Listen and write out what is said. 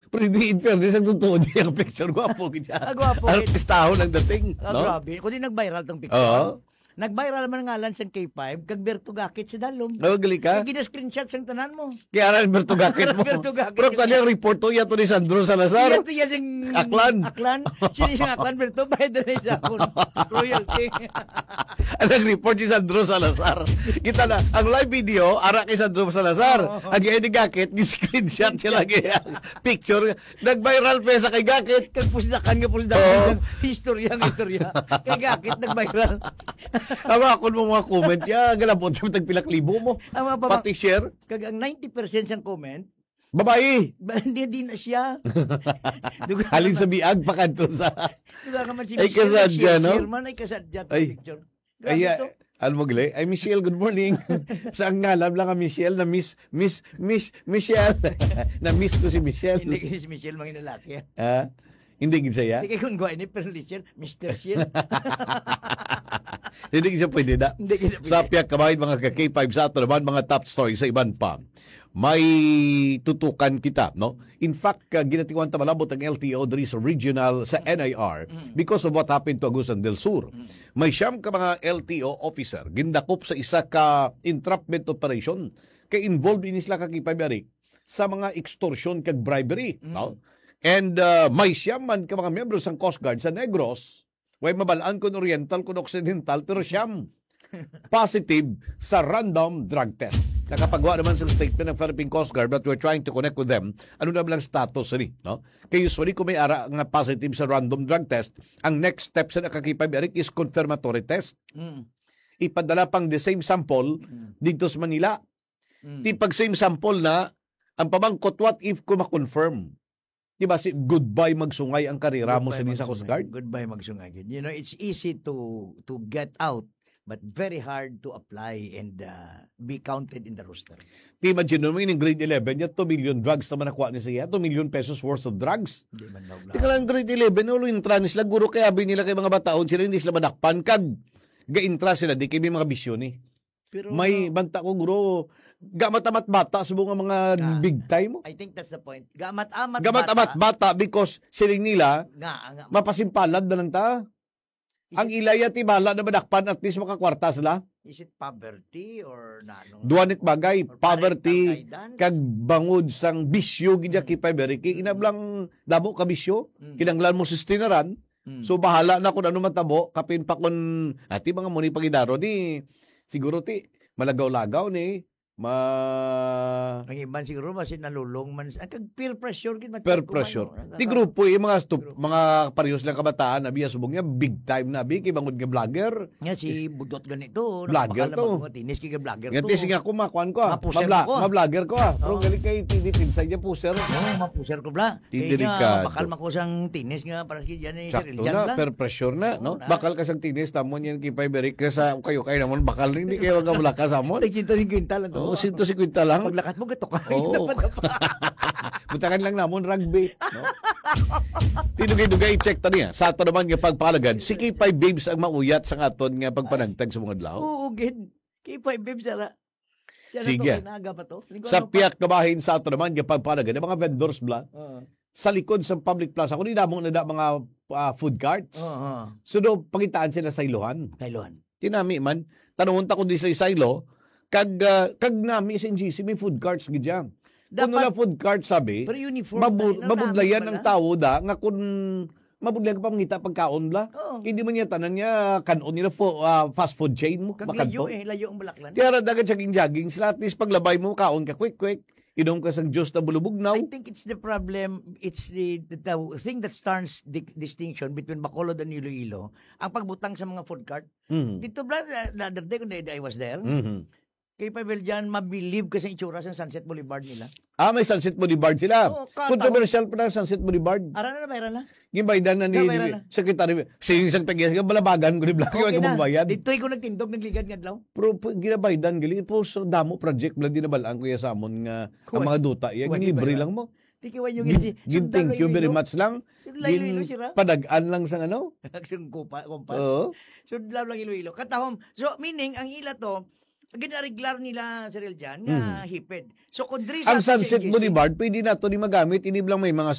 Pero hindi in fairness, ang totoo niya yung picture. Gwapo niya. Gwapo. Artistaho ng dating. No? Grabe. Kundi nag-viral tong picture. Oo. Nag-viral man ngalan sa K5, kag Berto Gakit sa dalom. Gali ka? Gina-screenshot sang tanan mo. Kaya na Alberto Gakit mo. Alberto Gakit. Pero kanya ang report to, yato ni Sandro Salazar. Ito yan sing Aklan. Sino siyang Aklan, Berto? Bayad na siya kung royalty. Ang report si Sandro Salazar. Kita na, ang live video, ara kay Sandro Salazar. Ang ni Gakit, ni-screenshot siya lagi ang picture. Nag-viral pa sa kay Gakit. Kag pusdakan nga pusdakan. Historya. Kay Gakit, nag-viral. Ama, kung mo mga comment, ya, galabot yung tagpilak libo mo. Pati share. Kag ang 90% siyang comment, babae. Hindi na siya. Halin sa biag, pakanto sa... Duga ka man si Ay, Michelle. kasadya, no? Man ay kasadya to Ay. picture. Ay, alam mo, Gle? Ay, Michelle, good morning. Sa ang ngalam lang ang Michelle, na Michelle. Na-miss ko si Michelle. Hindi si Michelle mga lalaki. Hindi gid saya. Hindi kay kung gawin ni Perlicia, Mr. Shield. Hindi siya pwede na. Hindi kita pwede. Sa piyak kabahin mga ka-K5 sa ato naman, mga top story sa iban pa. May tutukan kita, no? In fact, ginatiwan malabot ang LTO diri sa regional, sa NIR, because of what happened to Agusan del Sur. May siyam ka mga LTO officer, gindakop sa isa ka entrapment operation, kay involved in isla ka-K5 sa mga extortion kag bribery, no? And may siyam man ka mga membro ng Coast Guard sa Negros, way mabalaan kun Oriental kun Occidental, pero siyam positive sa random drug test. Nakapagawa naman sa statement ng Philippine Coast Guard, but we're trying to connect with them. Ano na lang status ni, no? Kaya usually kung may ara nga positive sa random drug test, ang next step sa nakakipag is confirmatory test. Ipadala pang the same sample dito sa Manila. Di pag same sample na, ang pamangkot, what if ko ma-confirm? Diba, si goodbye magsungay ang karira mo sa Coast Guard? Goodbye magsungay. You know, it's easy to get out, but very hard to apply and be counted in the roster. Imagine mo, in grade 11, yan 2 million drugs na nakuha ni siya, 2 million pesos worth of drugs. Hindi man daw. Tika lang, grade 11, ulo intra nila, guro kaya nila kay mga bataon, sila hindi sila madakpan, kag ga-intra sila, di kay may mga bisyon eh. Pero, may banta ko, guro, gamat-amat bata sa mga big time mo. I think that's the point. Gamat-amat bata because siling nila, mapasimpalad na lang ta. Ang ilaya ti bala na madakpan at least makakwarta sila. Is it poverty or nanong? Duanik bagay, poverty, kag bangod sang bisyo, gidya kipaberiki, inablang damo ka bisyo, kinanglan mo sustinaran, so bahala na kung ano matabo, kapin pa kung, ati mga muni pagidaro ni, siguro ti, malagaw-lagaw ni, ang iban siguro kasi nalulong man ang peer pressure peer pressure ti grupo mga parehas lang kabataan na biya subong niya big time na bi kay bangod nga vlogger nga si budot ganito vlogger to tinis kay vlogger to ngati nga ko makuan ko ma-vlogger ko pero gali kay tindi pinsay niya puser ma-puser ko bla delikado bakal makusang tinis nga para si diyan ni Sir Iljan na peer pressure na no bakal ka sang tinis tamon yan kay Piberic sa kayo namon bakal hindi kayo nga bulaka sa amon 150 lang to 150 lang. Paglakat mo, gato ka. Oo. Butakan lang namon, rugby. No? Tinugay-dugay, check ta niya. Sa ato naman nga pagpalagad, si K5 Babes ang mauyat sa aton nga pagpanagtag sa mga adlaw. Oo, gid. K5 Babes, siya sige. Na to, pa to. Sa piyak kabahin sa ato naman nga pagpalagad, ang mga vendors bla, sa likod sa public plaza, kung namong na mga food carts, so do, pagitaan sila sa iluhan. Tinami man, tanungan ta kung di sila isaylo, kag nami sa NGC may food carts gidya. Kung wala food cart sabi, mabudlayan ang tao da nga kung mabudlayan ka pamangita pagkaon la. Hindi man niya tanan niya kanon nila fast food chain mo. Kag layo ang balaklan. Kaya dagan jogging sila at least paglabay mo kaon ka quick. Inom ka sang Diyos na bulubugnaw. I think it's the problem, it's the thing that starts the distinction between Bacolod and Iloilo, ang pagbutang sa mga food cart. Dito bla, the other day when I was there, kay Pavel dyan, mabilib ka sa itsura sa Sunset Boulevard nila. May Sunset Boulevard sila. Controversial pa na Sunset Boulevard. Ara na viral na. Gibaydan na ni Secretary. Sinisang tagias ka, balabagan ko ni Black yung magbayad. Dito'y ko nagtindog, nagligad nga daw. Pero ginabaydan, gali po sa damo project, lang dinabalaan ko ya sa amon nga ang mga duta. Yan, libre lang mo. Thank you very much lang. Padagaan lang sa ano? Kumpas. Sudlaw lang Iloilo. Katahom. So, meaning, ang ila to, ginariglar nila Sir Iljan nga hipid. So, kung ang Sunset Boulevard, pwede na ito ni magamit, iniblang may mga